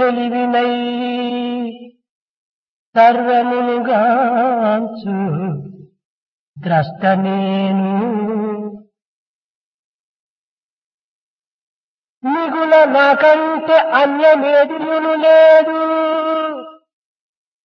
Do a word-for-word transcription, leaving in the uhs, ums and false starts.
తెలివినై సర్వముగాంచు ద్రష్ట నేను మిగుల నాకంటే అన్యమేదియును లేదు